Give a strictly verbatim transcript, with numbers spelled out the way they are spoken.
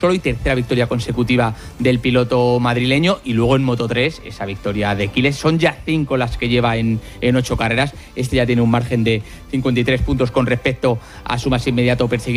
solo y tercera victoria consecutiva del piloto madrileño. Y luego en Moto tres, esa victoria de Quiles. Son ya cinco las que lleva en, en ocho carreras. Este ya tiene un margen de cincuenta y tres puntos con respecto a su más inmediato perseguidor.